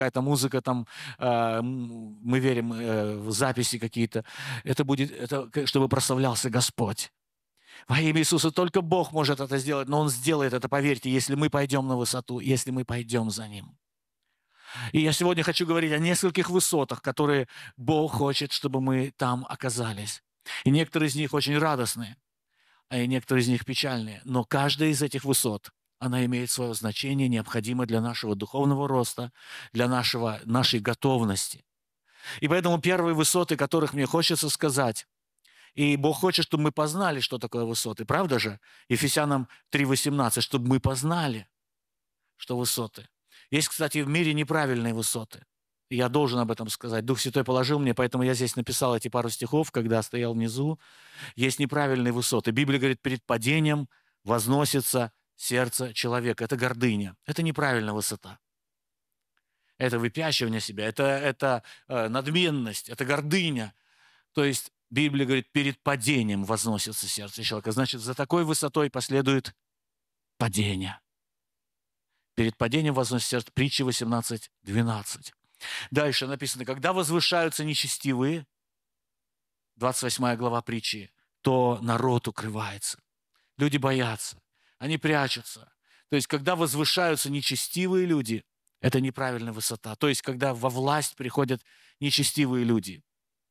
какая-то музыка, там, мы верим в записи какие-то. Это будет, чтобы прославлялся Господь. Во имя Иисуса только Бог может это сделать, но Он сделает это, поверьте, если мы пойдем на высоту, если мы пойдем за Ним. И я сегодня хочу говорить о нескольких высотах, которые Бог хочет, чтобы мы там оказались. И некоторые из них очень радостные, а и некоторые из них печальные. Но каждая из этих высот, она имеет свое значение, необходимое для нашего духовного роста, для нашей готовности. И поэтому первые высоты, которых мне хочется сказать, и Бог хочет, чтобы мы познали, что такое высоты. Правда же? Ефесянам 3:18, чтобы мы познали, что высоты. Есть, кстати, в мире неправильные высоты. И я должен об этом сказать. Дух Святой положил мне, поэтому я здесь написал эти пару стихов, когда стоял внизу. Есть неправильные высоты. Библия говорит, перед падением возносится сердце человека. Это гордыня. Это неправильная высота. Это выпячивание себя, это надменность, это гордыня. То есть Библия говорит, перед падением возносится сердце человека. Значит, за такой высотой последует падение. Перед падением возносится сердце. Притча 18:12. Дальше написано, когда возвышаются нечестивые, 28 глава притчи, то народ укрывается. Люди боятся, они прячутся. То есть, когда возвышаются нечестивые люди, это неправильная высота. То есть, когда во власть приходят нечестивые люди.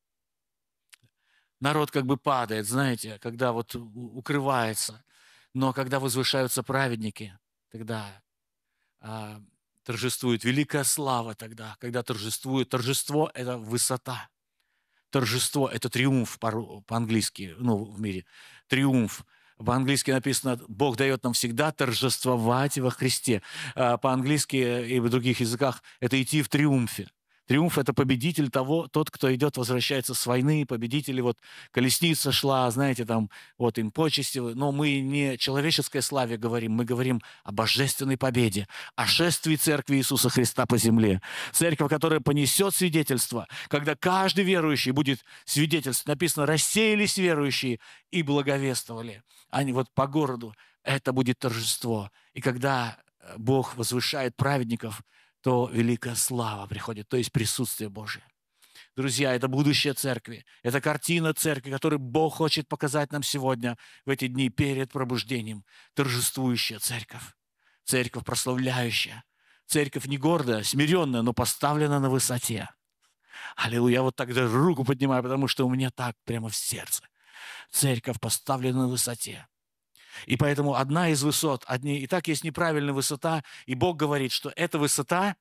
Народ как бы падает, знаете, когда вот укрывается. Но когда возвышаются праведники, тогда торжествует великая слава тогда, когда торжествует. Торжество – это высота. Торжество – это триумф по-английски, в мире. Триумф. По-английски написано, Бог дает нам всегда торжествовать во Христе. По-английски и в других языках это идти в триумфе. Триумф – это победитель тот, кто идет, возвращается с войны, победители, вот колесница шла, знаете, там, вот им почести. Но мы не о человеческой славе говорим, мы говорим о божественной победе, о шествии Церкви Иисуса Христа по земле. Церковь, которая понесет свидетельство, когда каждый верующий будет свидетельствовать. Написано, рассеялись верующие и благовествовали. Они вот по городу. Это будет торжество. И когда Бог возвышает праведников, то великая слава приходит, то есть присутствие Божие. Друзья, это будущее церкви, это картина церкви, которую Бог хочет показать нам сегодня, в эти дни перед пробуждением. Торжествующая церковь, церковь прославляющая, церковь не гордая, смиренная, но поставлена на высоте. Аллилуйя, я вот так даже руку поднимаю, потому что у меня так прямо в сердце. Церковь поставлена на высоте. И поэтому одна из высот, и так есть неправильная высота, и Бог говорит, что эта высота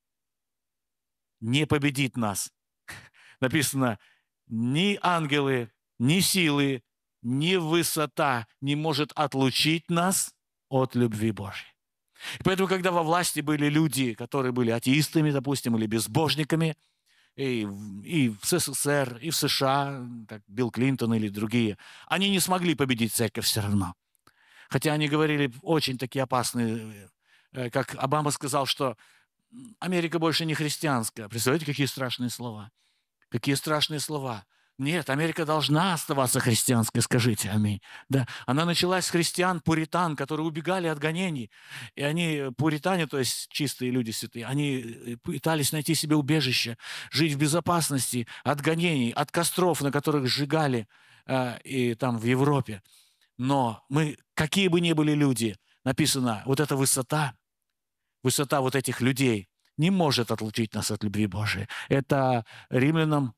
не победит нас. Написано, ни ангелы, ни силы, ни высота не может отлучить нас от любви Божьей. И поэтому, когда во власти были люди, которые были атеистами, допустим, или безбожниками, и в СССР, и в США, как Билл Клинтон или другие, они не смогли победить церковь все равно. Хотя они говорили очень такие опасные, как Обама сказал, что Америка больше не христианская. Представляете, какие страшные слова? Какие страшные слова. Нет, Америка должна оставаться христианской, скажите аминь. Да, она началась с христиан-пуритан, которые убегали от гонений. И они, пуритане, то есть чистые люди святые, они пытались найти себе убежище, жить в безопасности от гонений, от костров, на которых сжигали и там в Европе. Но мы, какие бы ни были люди, написано, вот эта высота вот этих людей не может отлучить нас от любви Божией. Это Римлянам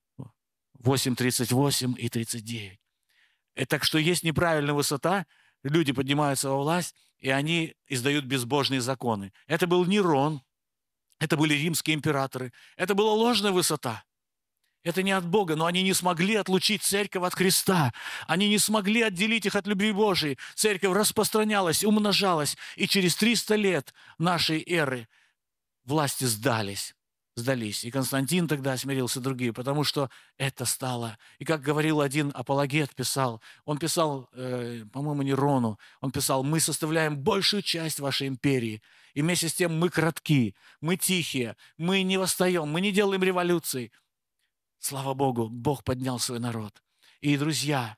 8:38 и 39. Так что есть неправильная высота, люди поднимаются во власть, и они издают безбожные законы. Это был Нерон, это были римские императоры, это была ложная высота. Это не от Бога, но они не смогли отлучить церковь от Христа. Они не смогли отделить их от любви Божией. Церковь распространялась, умножалась, и через 300 лет нашей эры власти сдались. И Константин тогда смирился, другие, потому что это стало. И как говорил один апологет, он писал, по-моему, Нерону, он писал, мы составляем большую часть вашей империи, и вместе с тем мы кратки, мы тихие, мы не восстаем, мы не делаем революций. Слава Богу, Бог поднял свой народ. И, друзья,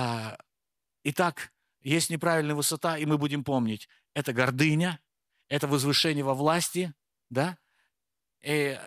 итак, есть неправильная высота, и мы будем помнить, это гордыня, это возвышение во власти, да? И